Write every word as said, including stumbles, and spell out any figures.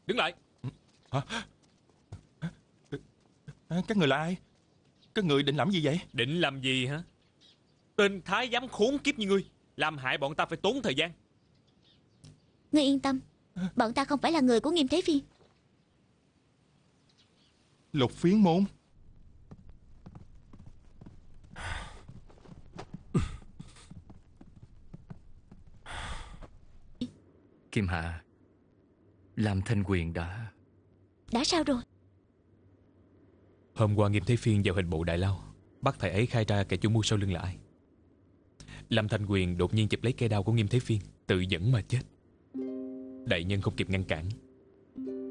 Đứng lại. Hả? Các người là ai? Các người định làm gì vậy? Định làm gì hả? Tên thái giám khốn kiếp như ngươi làm hại bọn ta phải tốn thời gian. Ngươi yên tâm, bọn ta không phải là người của Nghiêm Thế Phiên. Lục Phiến môn. Kim Hạ, Lam Thanh Quyền đã... Đã sao rồi? Hôm qua Nghiêm Thế Phiên vào hình bộ Đại Lao, bắt thầy ấy khai ra kẻ chủ mưu sau lưng là ai. Lâm Thanh Quyền đột nhiên chụp lấy cây đao của Nghiêm Thế Phiên, tự dẫn mà chết. Đại nhân không kịp ngăn cản,